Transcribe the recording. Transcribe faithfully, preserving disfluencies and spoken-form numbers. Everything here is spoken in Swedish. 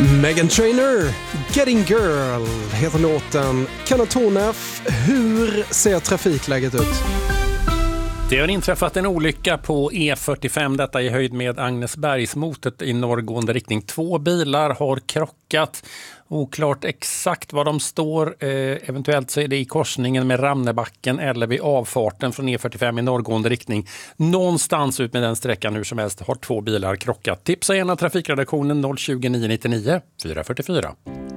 Meghan Trainor, Getting Girl heter låten. Kanatonef, hur ser trafikläget ut? Det har inträffat en olycka på E fyrtiofem, detta i höjd med Agnesbergsmotet i norrgående riktning. Två bilar har krockat. Oklart exakt var de står. Eh, eventuellt så är det i korsningen med Ramnebacken eller vid avfarten från E fyrtiofem i norrgående riktning. Någonstans ut med den sträckan hur som helst har två bilar krockat. Tipsa gärna trafikredaktionen noll tjugo, nio nittionio, fyra fyrtiofyra.